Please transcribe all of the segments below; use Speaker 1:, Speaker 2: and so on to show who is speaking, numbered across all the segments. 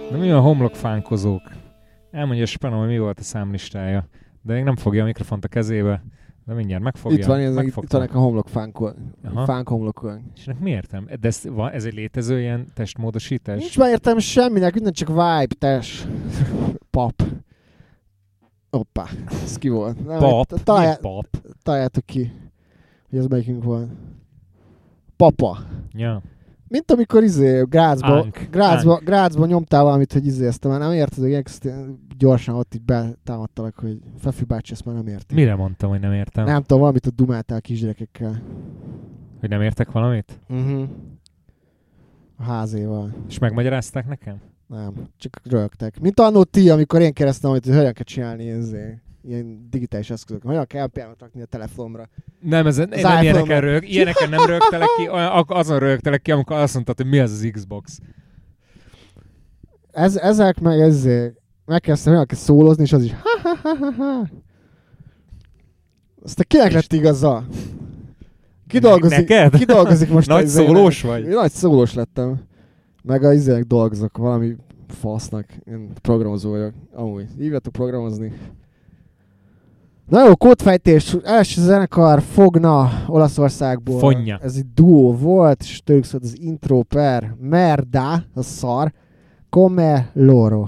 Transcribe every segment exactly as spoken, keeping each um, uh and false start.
Speaker 1: De mi a homlokfánkozók? Elmondja Spanom, hogy mi volt a számlistája. De még nem fogja a mikrofont a kezébe. De mindjárt megfogja.
Speaker 2: Itt van, ez itt van a homlokfánkol. Fánk homlokon.
Speaker 1: És ennek mi értem? De ez, van, ez egy létező ilyen testmódosítás?
Speaker 2: Nincs már értem semminek, minden csak vibe, test. Pap. Hoppá, ez ki volt?
Speaker 1: Nem, pap? Talál... pap?
Speaker 2: Találjátok ki, hogy ez melyikünk van. Papa.
Speaker 1: Ja.
Speaker 2: Mint amikor izé, Grazba, Grazba, Grazba nyomtál valamit, hogy izé, ezt már nem érted, hogy gyorsan ott így betámadtalak, hogy Fefi bácsi, ezt már nem értem.
Speaker 1: Mire mondtam, hogy nem értem?
Speaker 2: Nem tudom, valamit ott dumáltál kisgyerekekkel.
Speaker 1: Hogy nem értek valamit?
Speaker 2: Uh-huh. A házéval.
Speaker 1: És megmagyarázták nekem?
Speaker 2: Nem, csak rögtek. Mint annó ti, amikor én keresztem, hogy hogyan kell csinálni ezért. Ilyen digitális eszközök. Hogyan kell piánot rakni a telefonomra.
Speaker 1: Nem, ez, én nem ilyeneken rög, ilyeneken nem rögtelek ki, azon rögtelek ki, amikor azt mondtad, hogy mi az az Xbox.
Speaker 2: Ez, ezek meg ezért megkezdtem, hogyan kell szólozni, és az is ha ha ha ha ha. Aztán kinek lett igaza? Kidolgozik,
Speaker 1: neked?
Speaker 2: Kidolgozik most.
Speaker 1: Nagy szólós vagy?
Speaker 2: Nagy szólós lettem. Meg a izének dolgozok, valami fasznak. Én programozó vagyok. Amúgy. Hívjatok programozni. Na jó, kódfejtés. Első zenekar Fogna Olaszországból.
Speaker 1: Fonja.
Speaker 2: Ez egy duó volt, és tőlük szólt az intro per merda, a szar, come loro.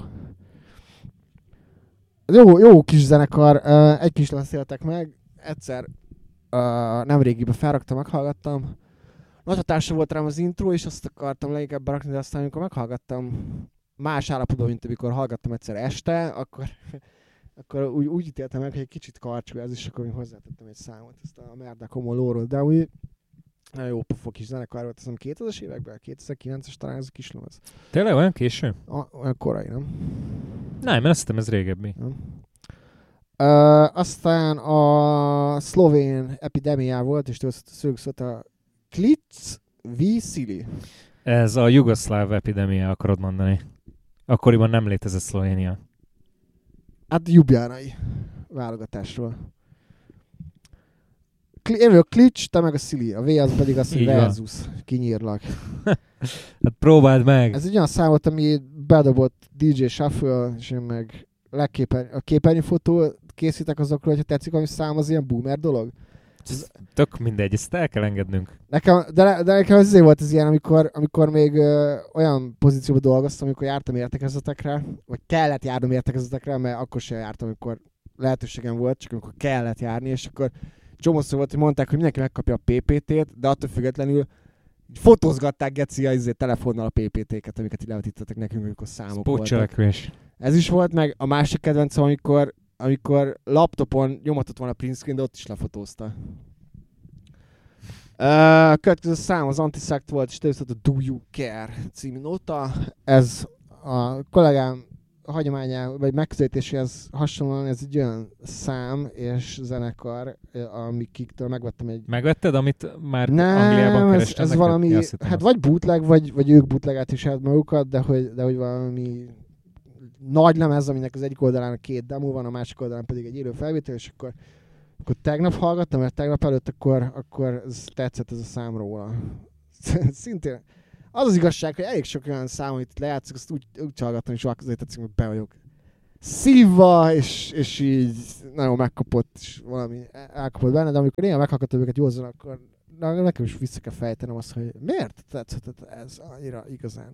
Speaker 2: Jó, jó kis zenekar. Egy kis beszéltek meg. Egyszer nemrégiben felraktam, meghallgattam. Nagy hatása volt rám az intro, és azt akartam leginkább berakni, de aztán amikor meghallgattam más állapotban, mint amikor hallgattam egyszer este, akkor, akkor úgy, úgy ítéltem meg, hogy egy kicsit karcsú ez, és akkor én hozzátettem egy számot, ezt a Merda Como Lóról, de úgy nagyon jó pofó kis zenekar volt, azt hiszem kétezres években, kétezer-kilences talán ez a kis lemez.
Speaker 1: Tényleg olyan késő?
Speaker 2: A, olyan korai, nem?
Speaker 1: Nem, én azt hittem, ez régebbi.
Speaker 2: Nem. Uh, aztán a szlovén epidémia volt, és tőlük szólt a Klic Visili.
Speaker 1: Ez a jugoszláv epidémia, akarod mondani. Akkoriban nem létezett Szlovénia.
Speaker 2: Hát Ljubljánai válogatásról. Én vagyok Klic, te meg a Szili. A V az pedig az, hogy versus. Kinyírlak.
Speaker 1: Hát próbáld meg!
Speaker 2: Ez egy olyan szám volt, ami bedobott dé dzsé Shuffle, és én meg legképer... a képernyőfotó készítek azokról, hogyha tetszik, ami szám az ilyen boomer dolog.
Speaker 1: Ez tök mindegy, ezt el kell engednünk.
Speaker 2: Nekem, de, de nekem azért volt ez ilyen, amikor, amikor még ö, olyan pozícióban dolgoztam, amikor jártam értekezletekre, vagy kellett járnom értekezletekre, mert akkor sem jártam, amikor lehetőségem volt, csak amikor kellett járni, és akkor csomószor volt, hogy mondták, hogy mindenki megkapja a pé pé té-t, de attól függetlenül fotózgatták geci a izé, telefonnal a pé pé té-ket, amiket így levetítettek nekünk, amikor számok voltak. Ez is volt, meg a másik kedvencem, amikor amikor laptopon nyomatott volna a print screen, de ott is lefotózta. A uh, következő szám az Antisect volt, és tőlük a Do You Care című nóta. Ez a kollégám hagyományához, vagy megközelítéséhez hasonlóan ez egy olyan szám és zenekar, amikiktől megvettem egy...
Speaker 1: Megvetted, amit már
Speaker 2: nem,
Speaker 1: Angliában
Speaker 2: kerestek? Nem, ez, ez valami, ja, hát vagy bootleg, vagy, vagy ők bootlegát is hát magukat, de hogy, de hogy valami nagy lemez, aminek az egyik oldalán két demo van, a másik oldalán pedig egy élő felvétel, és akkor, akkor tegnap hallgattam, mert tegnap előtt akkor, akkor ez tetszett ez a szám róla. Szintén az az igazság, hogy elég sok olyan szám, amit lejátszok, azt úgy, úgy hallgattam, és azért tetszik, hogy be vagyok szívva, és, és így nagyon megkapott, és valami elkapott benne, de amikor néha meghallgatom őket józan, akkor na, nekem is vissza kell fejtenem azt, hogy miért tetszett ez annyira igazán.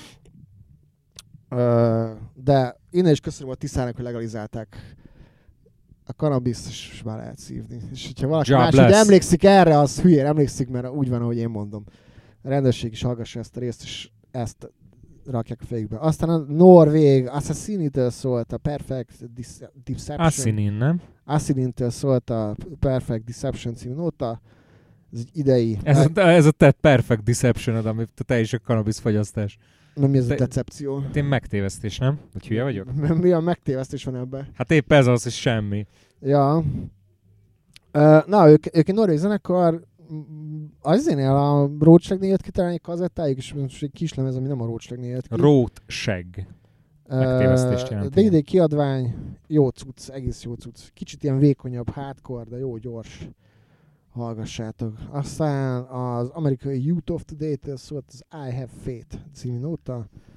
Speaker 2: Uh, de innen is köszönöm a Tiszának, hogy legalizálták a kanabiszt, és már lehet szívni. És hogyha valaki
Speaker 1: Job
Speaker 2: más, hogy emlékszik erre, az hülyén emlékszik, mert úgy van, ahogy én mondom. A rendőrség is hallgassa ezt a részt, és ezt rakják a fejükbe. Aztán a norvég Assassinitől szólt a Perfect Deception.
Speaker 1: Assassin, nem?
Speaker 2: Assassinitől szólt a Perfect Deception című nóta. Ez egy idei...
Speaker 1: Ez, a, ez a te Perfect Deception-od, amit te is a cannabis fogyasztás.
Speaker 2: Nem, mi ez a decepció?
Speaker 1: Én megtévesztés, nem? Hogy hülye vagyok?
Speaker 2: Mi a megtévesztés van ebben?
Speaker 1: Hát épp ez az, hogy semmi.
Speaker 2: Ja. Uh, na, ők, ők egy norvég zenekar, azénél a Rótságnél jött ki talán egy kazettájuk, és most egy kislemez, ami nem a Rótságnél jött ki.
Speaker 1: Rótság. Megtévesztést jelenti.
Speaker 2: De idei kiadvány, jó cucc, egész jó cucc. Kicsit ilyen vékonyabb, hardcore, de jó gyors. Hallgassátok. Aztán az amerikai Youth of Today-től szólt az I Have Faith című nóta.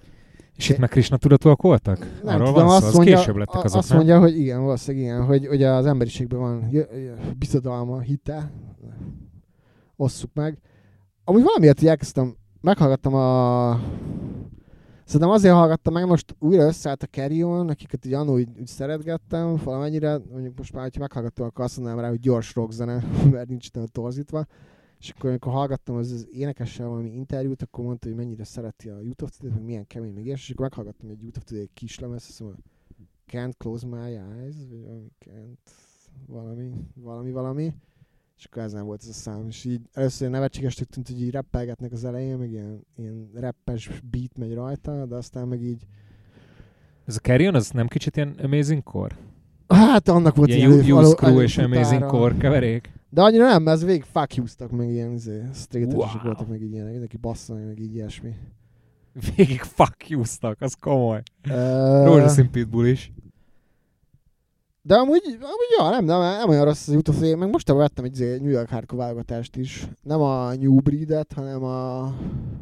Speaker 1: És itt meg Krishna tudatúak voltak?
Speaker 2: Nem
Speaker 1: Arról
Speaker 2: tudom,
Speaker 1: van
Speaker 2: azt
Speaker 1: szó? Az
Speaker 2: mondja,
Speaker 1: később lettek azok,
Speaker 2: azt
Speaker 1: nem?
Speaker 2: mondja, hogy igen, valószínűleg igen, hogy, hogy az emberiségben van bizodalma, hite, osszuk meg. Amúgy valamiért így elkezdtem, meghallgattam a... Szerintem azért hallgattam meg, most újra összeállt a Carry On, akiket így annól úgy, úgy szeretgettem valamennyire, mondjuk most már, hogyha meghallgattam, akkor azt mondanám rá, hogy gyors rockzene, mert nincs itt torzítva. És akkor, amikor hallgattam az, az énekessel valami interjút, akkor mondta, hogy mennyire szereti a Youth of Today, meg milyen kemény, meg és akkor meghallgattam egy Youth of Today kis lemez, azt mondom, Can't Close My Eyes, vagy valami Can't, valami, valami, valami. És akkor ez nem volt ez a szám. És így először nevetségesnek tűnt, hogy így rappelgetnek az elején, meg ilyen, ilyen rappes beat megy rajta, de aztán meg így...
Speaker 1: Ez a Carry On, az nem kicsit ilyen Amazing Core?
Speaker 2: Hát annak volt
Speaker 1: ilyen... Ilyen Youth Crew és Amazing Core keverék?
Speaker 2: De annyira nem, mert ez végig fuck you-ztak, meg ilyen izé, straight-esek
Speaker 1: wow.
Speaker 2: voltak, meg így ilyenek, mindenki basszani, meg így ilyesmi.
Speaker 1: Végig fuck you-ztak, az komoly.
Speaker 2: Uh...
Speaker 1: Rózsaszín Pitbull is.
Speaker 2: De amúgy, amúgy ja, nem, nem, nem olyan rossz az YouTube, meg mostanában vettem egy New York Hardcore válogatást is. Nem a New Breed-et, hanem a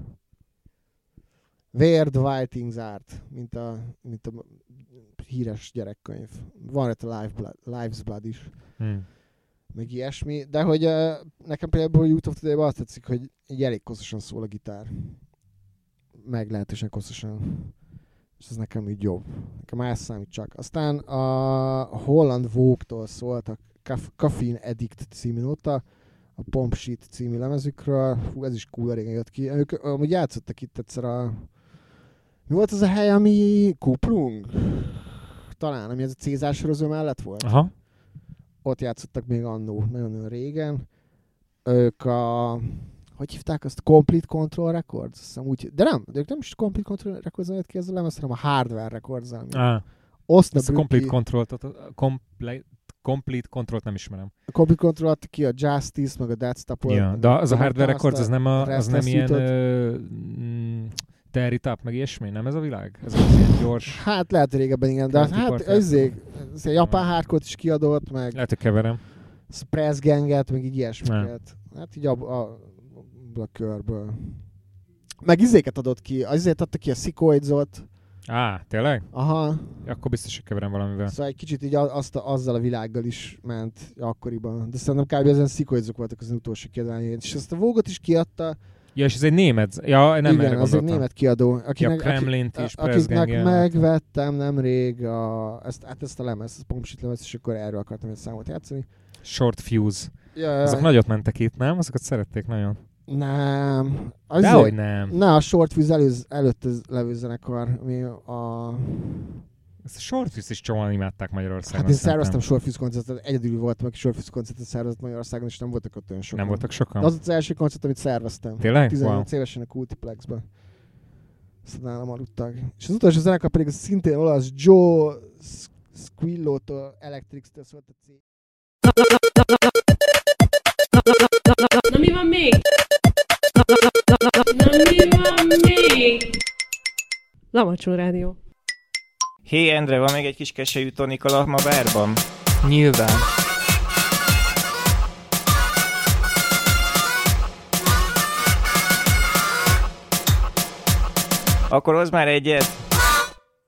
Speaker 2: Where the Wild Things Art, mint a, mint a híres gyerekkönyv. Van rajta Live Blood, Lives Blood is. Hmm. Meg ilyesmi. De hogy uh, nekem például a YouTube Today-ban azt tetszik, hogy így elég koszosan szól a gitár. Meglehetősen koszosan. És ez nekem így jobb. Nekem ez számít csak. Aztán a Holland Vogue-tól szólt a Caffeine Addict című nota, a Pomp Shit című lemezükről. Hú, ez is cool, régen jött ki. Ők amúgy játszottak itt egyszer a... Mi volt az a hely, ami Kuplung? Talán, ami ez a Cézár sorozó mellett volt.
Speaker 1: Aha.
Speaker 2: Ott játszottak még annó, nagyon-nagyon régen. Ők a... Hogy hívták azt? Complete Control Records? Azt úgy, de nem, de ők nem is Complete Control Records jött ki ez a lemez, hanem a Hardware Records.
Speaker 1: Ah. Ezt a Complete Control-t, a Complete, Complete Control-t nem ismerem.
Speaker 2: A Complete Control-t ki a Justice, meg a Deathstop-ot.
Speaker 1: Ja, de az a Hardware Records, az nem, a, az nem ilyen uh, Tear It Up, meg ilyesmi, nem ez a világ? Ez az ilyen gyors...
Speaker 2: Hát lehet régebben igen, de hát ezért, ez a japán hardcore-t is kiadott, meg...
Speaker 1: Lehet, hogy keverem.
Speaker 2: Press Ganget, meg így ilyesmiket. Hát így a, a, a körből. Meg izéket adott ki, azért adta ki a Sikoidzot.
Speaker 1: Á, tényleg?
Speaker 2: Aha.
Speaker 1: Akkor biztos, hogy keverem valamivel.
Speaker 2: Szóval egy kicsit így azt, azzal a világgal is ment akkoriban. De szerintem kb. Ezen Sikoidzok voltak az utolsó kiadványai. És ezt a Vogue-ot is kiadta.
Speaker 1: Ja, és ez egy német, ja, nem
Speaker 2: igen,
Speaker 1: erre
Speaker 2: az egy német kiadó.
Speaker 1: Akinek, ja, Kremlint aki, is,
Speaker 2: akiknek megvettem nemrég a, ezt, hát ezt a lemez, ezt a Pomp Shit lemez, és akkor erről akartam egy számot játszani.
Speaker 1: Short Fuse.
Speaker 2: Ja,
Speaker 1: azok nagyot mentek itt, nem? Azokat szerették nagyon.
Speaker 2: Nem.
Speaker 1: Dehogy nem.
Speaker 2: Ne, a Short Fuse előz, előtt levő zenekar, ami a...
Speaker 1: Ezt a Short Fuse is csomóan imádták Magyarországon.
Speaker 2: Hát én szerveztem Short Fuse koncertet, egyedül voltam, aki Short Fuse koncertet szervezett Magyarországon, és nem voltak ott olyan sokan.
Speaker 1: Nem voltak sokan?
Speaker 2: De az az első koncert, amit szerveztem.
Speaker 1: Tényleg?
Speaker 2: tizennyolc wow. évesen a Multiplexben. Aztán nálam aludtak. És az utolsó zenekar pedig az szintén olasz Joe Squillo-tól, Electrics-től szólt a cég.
Speaker 3: Na mi van még? Na mi van még? Lamacsó Rádió.
Speaker 4: Hé, Endre, van még egy kis keselyű tonik a Lahma bárban?
Speaker 5: Nyilván.
Speaker 4: Akkor hozz már egyet.